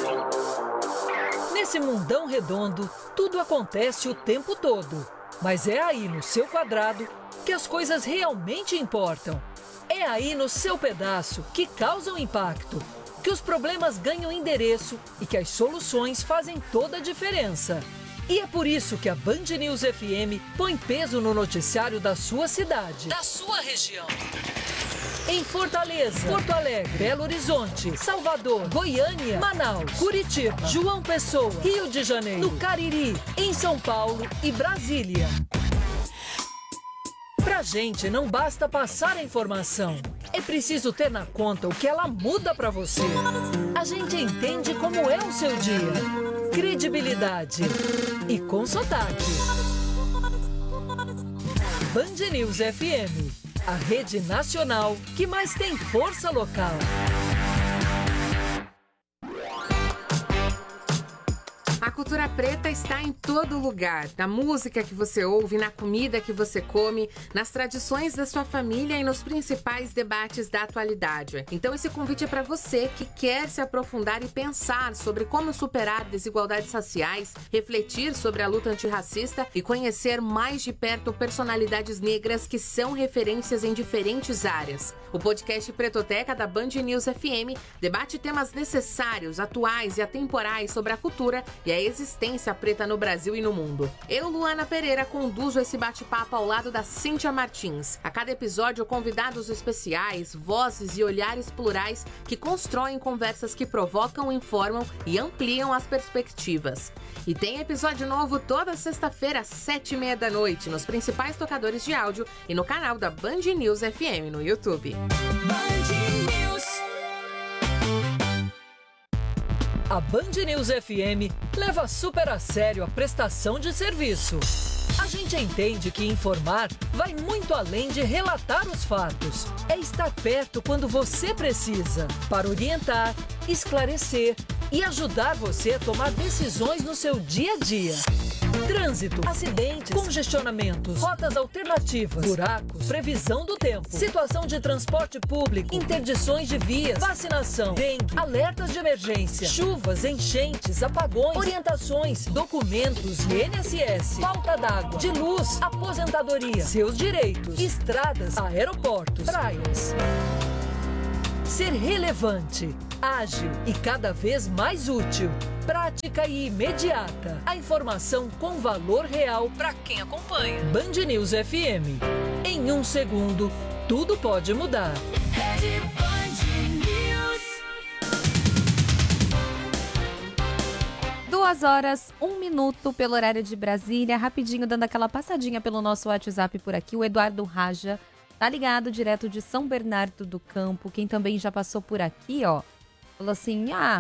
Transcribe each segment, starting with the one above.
Nesse mundão redondo, tudo acontece o tempo todo. Mas é aí no seu quadrado que as coisas realmente importam. É aí no seu pedaço que causam impacto, que os problemas ganham endereço e que as soluções fazem toda a diferença. E é por isso que a Band News FM põe peso no noticiário da sua cidade, da sua região. Em Fortaleza, Porto Alegre, Belo Horizonte, Salvador, Goiânia, Manaus, Curitiba, João Pessoa, Rio de Janeiro, no Cariri, em São Paulo e Brasília. Pra gente não basta passar a informação, é preciso ter na conta o que ela muda pra você. A gente entende como é o seu dia, credibilidade e com sotaque. Band News FM, a rede nacional que mais tem força local. A cultura preta está em todo lugar, na música que você ouve, na comida que você come, nas tradições da sua família e nos principais debates da atualidade. Então esse convite é para você que quer se aprofundar e pensar sobre como superar desigualdades raciais, refletir sobre a luta antirracista e conhecer mais de perto personalidades negras que são referências em diferentes áreas. O podcast Pretoteca da Band News FM debate temas necessários, atuais e atemporais sobre a cultura e a existência preta no Brasil e no mundo. Eu, Luana Pereira, conduzo esse bate-papo ao lado da Cíntia Martins. A cada episódio, convidados especiais, vozes e olhares plurais que constroem conversas que provocam, informam e ampliam as perspectivas. E tem episódio novo toda sexta-feira às 7h30 da noite, nos principais tocadores de áudio e no canal da Band News FM no YouTube. A Band News FM leva super a sério a prestação de serviço. A gente entende que informar vai muito além de relatar os fatos. É estar perto quando você precisa, para orientar, esclarecer e ajudar você a tomar decisões no seu dia a dia. Trânsito, acidentes, congestionamentos, rotas alternativas, buracos, previsão do tempo, situação de transporte público, interdições de vias, vacinação, dengue, alertas de emergência, chuvas, enchentes, apagões, orientações, documentos, INSS, falta d'água, de luz, aposentadoria, seus direitos, estradas, aeroportos, praias. Ser relevante, ágil e cada vez mais útil. Prática e imediata. A informação com valor real para quem acompanha. Band News FM. Em 1 segundo, tudo pode mudar. 2h01 pelo horário de Brasília. Rapidinho, dando aquela passadinha pelo nosso WhatsApp por aqui. O Eduardo Raja tá ligado direto de São Bernardo do Campo. Quem também já passou por aqui, ó, falou assim: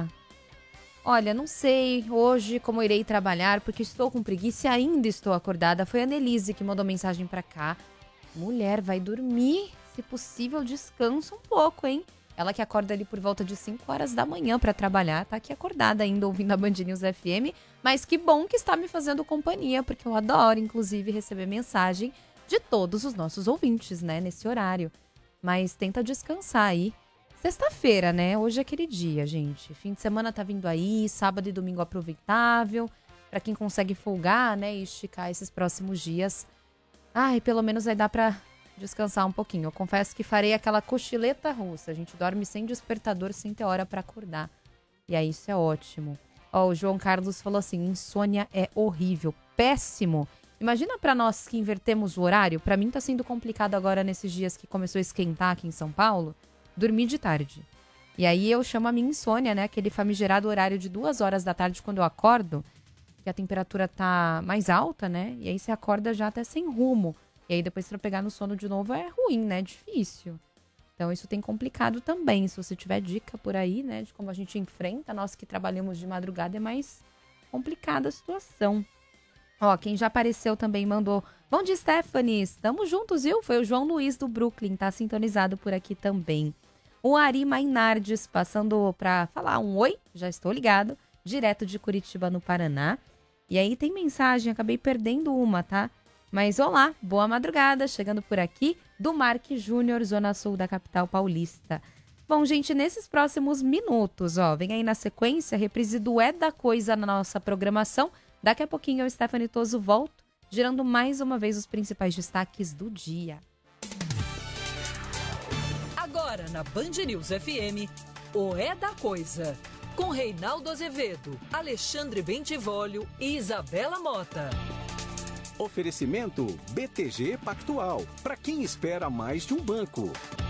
olha, não sei hoje como irei trabalhar porque estou com preguiça e ainda estou acordada. Foi a Nelise que mandou mensagem pra cá. Mulher, vai dormir, se possível descansa um pouco, hein? Ela que acorda ali por volta de 5 horas da manhã pra trabalhar, tá aqui acordada ainda ouvindo a Band News FM. Mas que bom que está me fazendo companhia, porque eu adoro, inclusive, receber mensagem de todos os nossos ouvintes, né, nesse horário. Mas tenta descansar aí. Sexta-feira, né? Hoje é aquele dia, gente. Fim de semana tá vindo aí, sábado e domingo aproveitável. Pra quem consegue folgar, né, e esticar esses próximos dias. Ai, pelo menos vai dar pra descansar um pouquinho. Eu confesso que farei aquela cochileta russa. A gente dorme sem despertador, sem ter hora pra acordar. E aí, isso é ótimo. Ó, o João Carlos falou assim: insônia é horrível, péssimo. Imagina pra nós que invertemos o horário. Pra mim tá sendo complicado agora nesses dias que começou a esquentar aqui em São Paulo. Dormir de tarde. E aí eu chamo a minha insônia, né? Aquele famigerado horário de 2 horas da tarde quando eu acordo, que a temperatura tá mais alta, né? E aí você acorda já até sem rumo. E aí depois pra pegar no sono de novo é ruim, né? Difícil. Então isso tem complicado também. Se você tiver dica por aí, né? De como a gente enfrenta, nós que trabalhamos de madrugada é mais complicada a situação. Ó, quem já apareceu também mandou: bom dia, Stephanie. Estamos juntos, viu? Foi o João Luiz do Brooklyn. Tá sintonizado por aqui também. O Ari Mainardes passando pra falar um oi, já estou ligado, direto de Curitiba, no Paraná. E aí tem mensagem, acabei perdendo uma, tá? Mas olá, boa madrugada, chegando por aqui, do Mark Júnior, Zona Sul da capital paulista. Bom, gente, nesses próximos minutos, vem aí na sequência, reprise do É da Coisa na nossa programação. Daqui a pouquinho eu, Stephanie Toso, volto, girando mais uma vez os principais destaques do dia. Agora na Band News FM, o É da Coisa, com Reinaldo Azevedo, Alexandre Bentivolio e Isabela Mota. Oferecimento BTG Pactual, para quem espera mais de um banco.